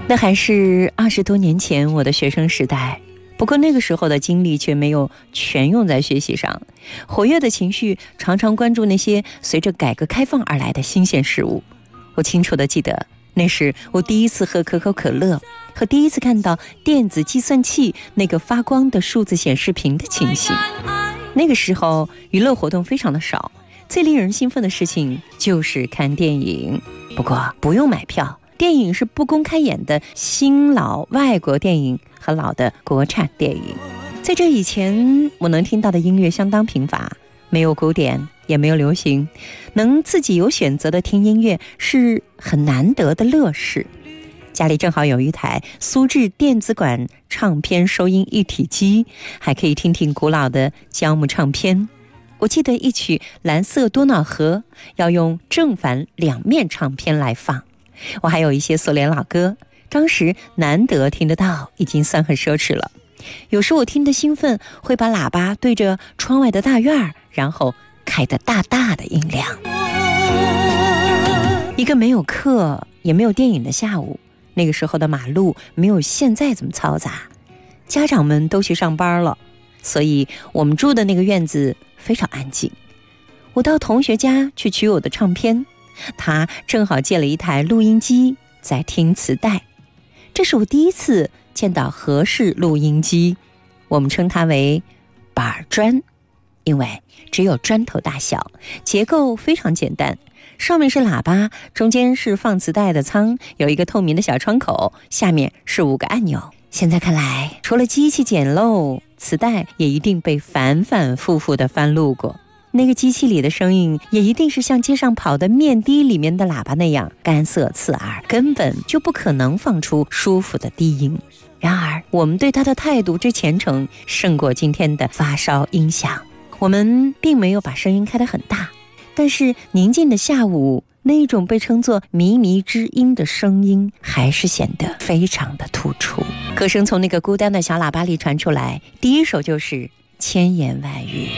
那还是20多年前我的学生时代，不过那个时候的精力却没有全用在学习上，活跃的情绪常常关注那些随着改革开放而来的新鲜事物。我清楚地记得，那是我第一次喝可口可乐和第一次看到电子计算器那个发光的数字显示屏的情形。那个时候娱乐活动非常的少，最令人兴奋的事情就是看电影，不过不用买票，电影是不公开演的新老外国电影和老的国产电影。在这以前，我能听到的音乐相当贫乏，没有古典也没有流行，能自己有选择的听音乐是很难得的乐事。家里正好有一台苏制电子管唱片收音一体机，还可以听听古老的胶木唱片。我记得一曲《蓝色多瑙河》要用正反两面唱片来放。我还有一些苏联老歌，当时难得听得到，已经算很奢侈了。有时我听得兴奋，会把喇叭对着窗外的大院，然后开得大大的音量。一个没有课也没有电影的下午，那个时候的马路没有现在这么嘈杂，家长们都去上班了，所以我们住的那个院子非常安静。我到同学家去取我的唱片，他正好借了一台录音机在听磁带。这是我第一次见到合适录音机，我们称它为板砖，因为只有砖头大小，结构非常简单，上面是喇叭，中间是放磁带的仓，有一个透明的小窗口，下面是5个按钮。现在看来，除了机器简陋，磁带也一定被反反复复地翻录过。那个机器里的声音也一定是像街上跑的面的里面的喇叭那样干涩刺耳，根本就不可能放出舒服的低音。然而我们对它的态度之虔诚胜过今天的发烧音响。我们并没有把声音开得很大，但是宁静的下午，那种被称作靡靡之音的声音还是显得非常的突出。歌声从那个孤单的小喇叭里传出来，第一首就是千言万语。